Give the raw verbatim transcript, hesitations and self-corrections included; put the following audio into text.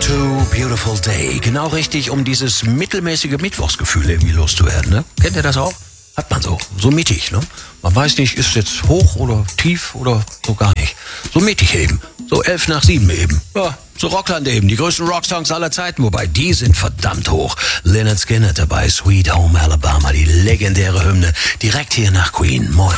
Too Beautiful Day. Genau richtig, um dieses mittelmäßige Mittwochsgefühl irgendwie loszuwerden, ne? Kennt ihr das auch? Hat man so. So mittig, ne? Man weiß nicht, ist jetzt hoch oder tief oder so gar nicht. So mittig eben. So elf nach sieben eben. Ja, so Rockland eben. Die größten Rocksongs aller Zeiten, wobei die sind verdammt hoch. Lynyrd Skynyrd dabei, Sweet Home Alabama, die legendäre Hymne. Direkt hier nach Queen. Moin.